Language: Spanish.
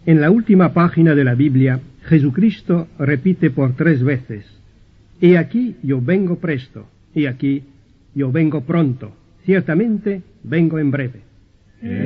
En la última página de la Biblia, Jesucristo repite por 3 veces: «He aquí yo vengo presto, he aquí yo vengo pronto, ciertamente vengo en breve».